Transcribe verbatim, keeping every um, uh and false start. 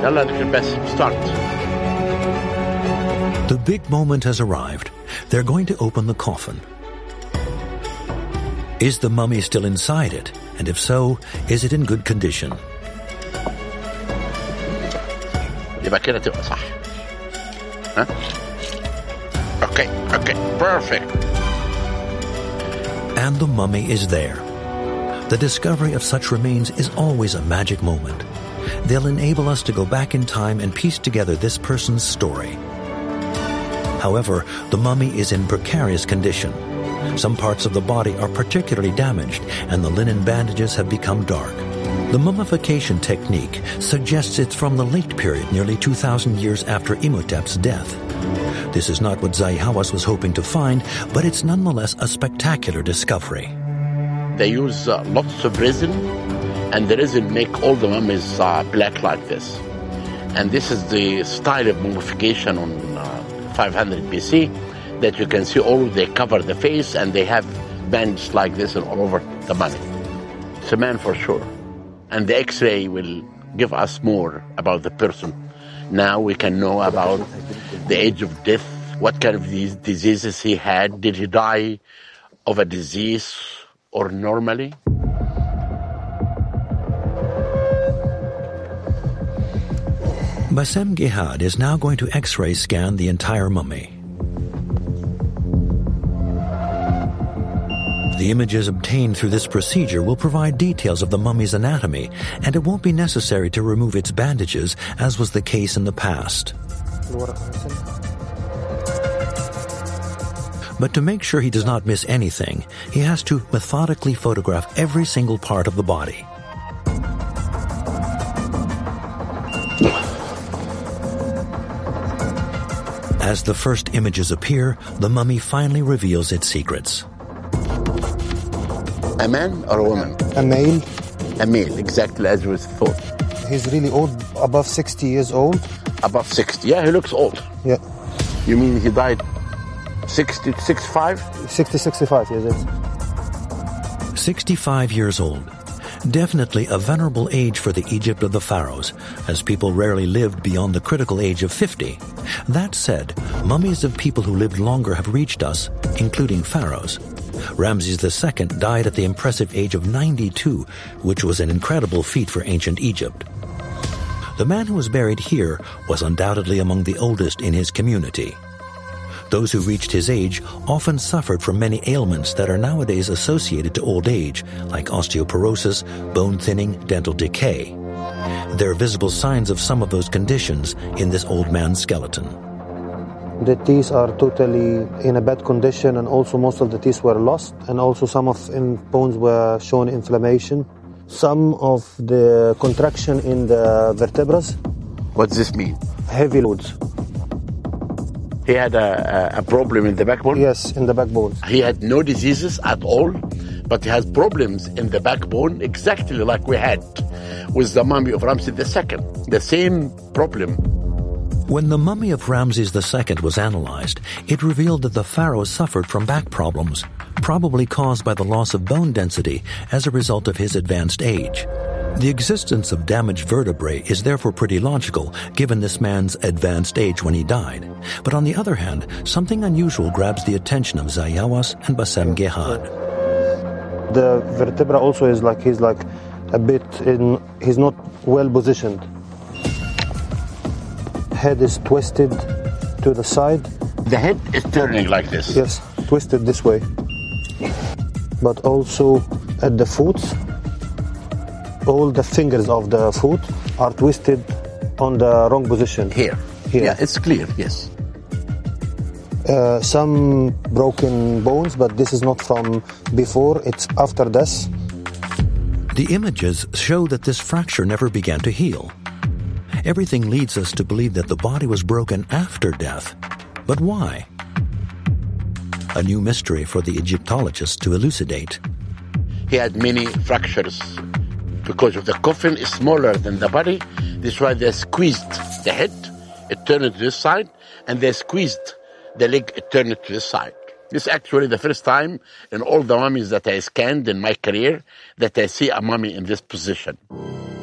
يلا دكتور باسم, start. The big moment has arrived. They're going to open the coffin. Is the mummy still inside it? And if so, is it in good condition? يبقى كده تبقى صح. ها? Okay, okay, perfect. And the mummy is there. The discovery of such remains is always a magic moment. They'll enable us to go back in time and piece together this person's story. However, the mummy is in precarious condition. Some parts of the body are particularly damaged, and the linen bandages have become dark. The mummification technique suggests it's from the late period, nearly two thousand years after Imhotep's death. This is not what Zahi Hawass was hoping to find, but it's nonetheless a spectacular discovery. They use uh, lots of resin, and the resin make all the mummies uh, black like this. And this is the style of mummification on uh, five hundred B C, that you can see all they cover the face and they have bands like this all over the mummy. It's a man for sure. And the X-ray will give us more about the person. Now we can know about the age of death, what kind of these diseases he had. Did he die of a disease or normally? Bassem Gihad is now going to X-ray scan the entire mummy. The images obtained through this procedure will provide details of the mummy's anatomy, and it won't be necessary to remove its bandages, as was the case in the past. But to make sure he does not miss anything, he has to methodically photograph every single part of the body. As the first images appear, the mummy finally reveals its secrets. A man or a woman? A male. A male, exactly as we thought. He's really old, above sixty years old. Above sixty, yeah, he looks old. Yeah. You mean he died sixty, sixty-five? sixty, sixty-five, yes. Yes. sixty-five years old. Definitely a venerable age for the Egypt of the pharaohs, as people rarely lived beyond the critical age of fifty. That said, mummies of people who lived longer have reached us, including pharaohs. Ramses the Second died at the impressive age of ninety-two, which was an incredible feat for ancient Egypt. The man who was buried here was undoubtedly among the oldest in his community. Those who reached his age often suffered from many ailments that are nowadays associated to old age, like osteoporosis, bone thinning, dental decay. There are visible signs of some of those conditions in this old man's skeleton. The teeth are totally in a bad condition, and also most of the teeth were lost, and also some of the bones were showing inflammation. Some of the contraction in the vertebrae. What does this mean? Heavy loads. He had a, a, a problem in the backbone? Yes, in the backbone. He had no diseases at all, but he has problems in the backbone exactly like we had with the mummy of Ramses the Second. The same problem. When the mummy of Ramses the Second was analyzed, it revealed that the pharaoh suffered from back problems, probably caused by the loss of bone density as a result of his advanced age. The existence of damaged vertebrae is therefore pretty logical, given this man's advanced age when he died. But on the other hand, something unusual grabs the attention of Zahi Hawass and Bassem Gihad. The vertebra also is like, he's like a bit in, he's not well positioned. Head is twisted to the side. The head is turning like this? Yes, twisted this way. But also at the foot, all the fingers of the foot are twisted on the wrong position. Here. Here. Yeah, it's clear, yes. Uh, some broken bones, but this is not from before, it's after this. The images show that this fracture never began to heal. Everything leads us to believe that the body was broken after death. But why? A new mystery for the Egyptologists to elucidate. He had many fractures because of the coffin is smaller than the body. This is why they squeezed the head, it turned to this side, and they squeezed the leg, it turned to this side. This is actually the first time in all the mummies that I scanned in my career that I see a mummy in this position.